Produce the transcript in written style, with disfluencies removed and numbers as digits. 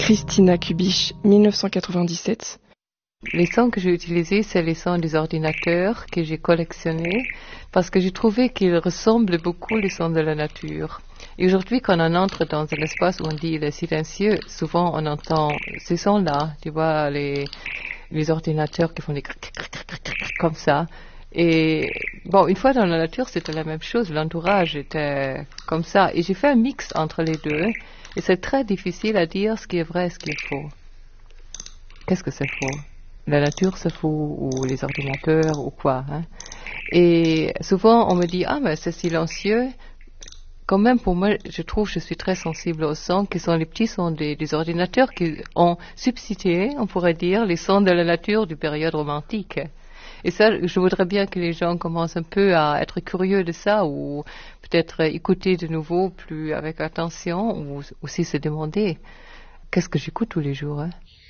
Christina Kubich, 1997. Les sons que j'ai utilisés, c'est les sons des ordinateurs que j'ai collectionnés parce que j'ai trouvé qu'ils ressemblent beaucoup aux sons de la nature. Et aujourd'hui, quand on entre dans un espace où on dit il est silencieux, souvent on entend ces sons-là, tu vois, les ordinateurs qui font des comme ça. Et bon, une fois dans la nature, c'était la même chose, l'entourage était comme ça. Et j'ai fait un mix entre les deux, et c'est très difficile à dire ce qui est vrai et ce qui est faux. Qu'est-ce que c'est faux? La nature c'est faux, ou les ordinateurs, ou quoi, hein? Et souvent on me dit, ah mais c'est silencieux. Quand même, pour moi, je trouve que je suis très sensible aux sons qui sont les petits sons des ordinateurs qui ont substitué, on pourrait dire, les sons de la nature du période romantique. Et ça, je voudrais bien que les gens commencent un peu à être curieux de ça, ou peut-être écouter de nouveau plus avec attention, ou aussi se demander, qu'est-ce que j'écoute tous les jours, hein?